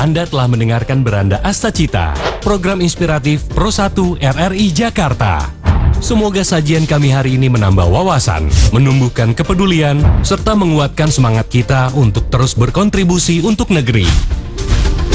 Anda telah mendengarkan Beranda Astacita, program inspiratif Pro 1 RRI Jakarta. Semoga sajian kami hari ini menambah wawasan, menumbuhkan kepedulian, serta menguatkan semangat kita untuk terus berkontribusi untuk negeri.